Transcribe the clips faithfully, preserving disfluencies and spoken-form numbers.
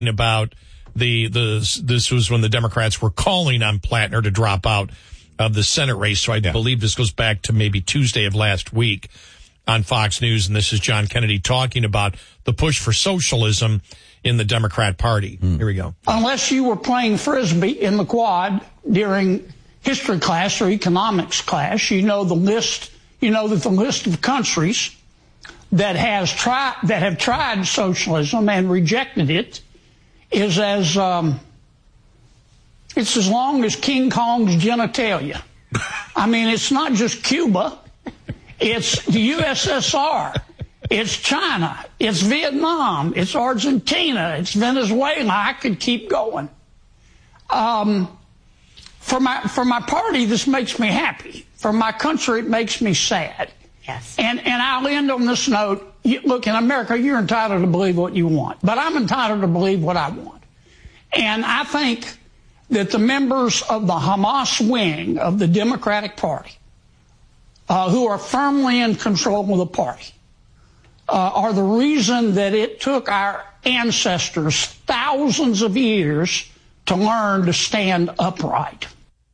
about the the this was when the Democrats were calling on Plattner to drop out of the Senate race. So I yeah. believe this goes back to maybe Tuesday of last week on Fox News, and this is John Kennedy talking about the push for socialism in the Democrat Party. Mm. Here we go. Unless you were playing Frisbee in the quad during history class or economics class, you know the list. You know that the list of countries that has tried that have tried socialism and rejected it is as um, it's as long as King Kong's genitalia. I mean, it's not just Cuba. It's the U S S R. It's China. It's Vietnam. It's Argentina. It's Venezuela. I could keep going. Um, for my for my party, this makes me happy. For my country, it makes me sad. Yes. And and I'll end on this note. You, look, in America, you're entitled to believe what you want, but I'm entitled to believe what I want. And I think that the members of the Hamas wing of the Democratic Party, uh, who are firmly in control of the party, uh, are the reason that it took our ancestors thousands of years to learn to stand upright.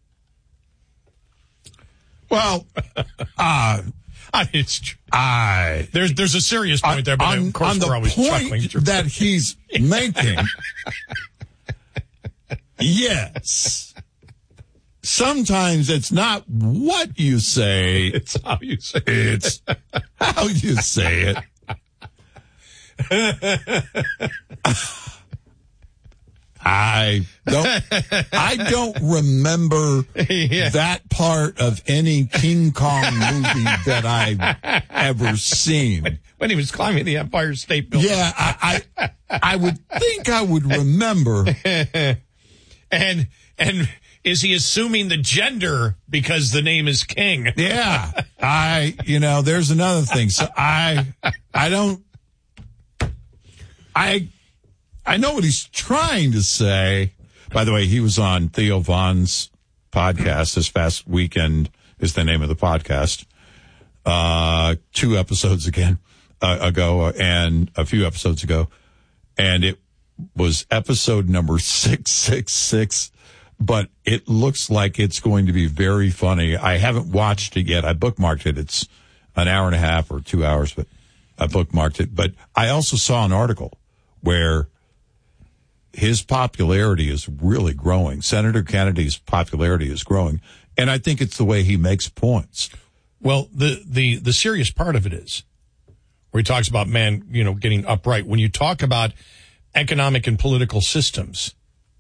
Well, uh, it's I there's there's a serious point there, but on, of course on the we're always chuckling point that he's making. Yes. Sometimes it's not what you say. It's how you say it. It's how you say it. I don't I don't remember yeah. that part of any King Kong movie that I've ever seen. When he was climbing the Empire State Building. Yeah, I I, I would think I would remember. and and is he assuming the gender because the name is King? Yeah. I you know, there's another thing. So I I don't I I know what he's trying to say. By the way, he was on Theo Von's podcast this past weekend is the name of the podcast. Uh, two episodes again, uh, ago uh, and a few episodes ago. And it was episode number six six six, but it looks like it's going to be very funny. I haven't watched it yet. I bookmarked it. It's an hour and a half or two hours, but I bookmarked it. But I also saw an article where his popularity is really growing. Senator Kennedy's popularity is growing. And I think it's the way he makes points. Well, the, the, the serious part of it is where he talks about man, you know, getting upright. When you talk about economic and political systems,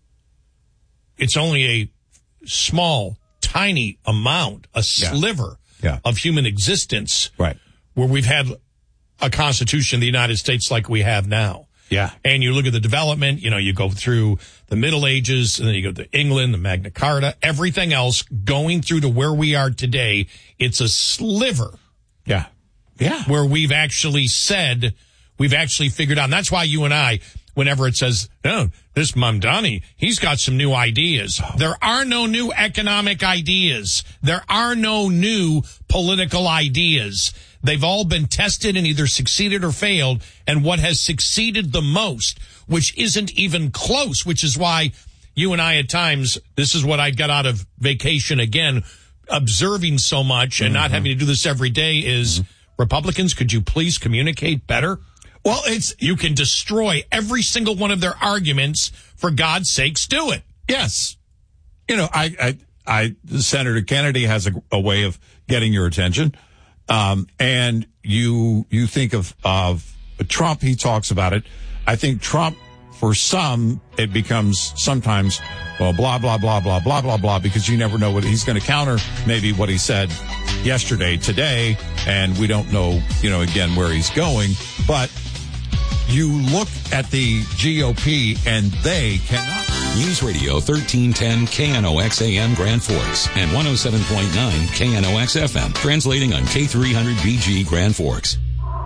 it's only a small, tiny amount, a sliver yeah. Yeah. of human existence. Right. Where we've had a constitution in the United States like we have now. Yeah. And you look at the development, you know, you go through the Middle Ages, and then you go to England, the Magna Carta, everything else going through to where we are today. It's a sliver. Yeah. Yeah. Where we've actually said, we've actually figured out. And that's why you and I, whenever it says, no, this Mamdani, he's got some new ideas. Oh. There are no new economic ideas. There are no new political ideas. They've all been tested and either succeeded or failed. And what has succeeded the most, which isn't even close, which is why you and I at times, this is what I got out of vacation again, observing so much and mm-hmm. not having to do this every day is, mm-hmm. Republicans, could you please communicate better? Well, it's you can destroy every single one of their arguments. For God's sakes, do it. Yes. You know, I, I, I Senator Kennedy has a, a way of getting your attention. Um, and you, you think of, of Trump, he talks about it. I think Trump, for some, it becomes sometimes, well, blah, blah, blah, blah, blah, blah, blah, because you never know what he's going to counter, maybe what he said yesterday, today, and we don't know, you know, again, where he's going. But you look at the G O P and they cannot. News Radio thirteen ten K N O X A M Grand Forks and one oh seven point nine K N O X F M, translating on K three hundred B G Grand Forks.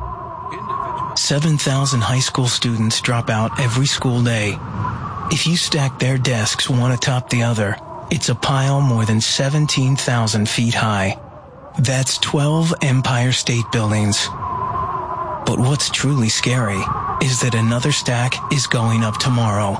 seven thousand high school students drop out every school day. If you stack their desks one atop the other, it's a pile more than seventeen thousand feet high. That's twelve Empire State Buildings. But what's truly scary is that another stack is going up tomorrow.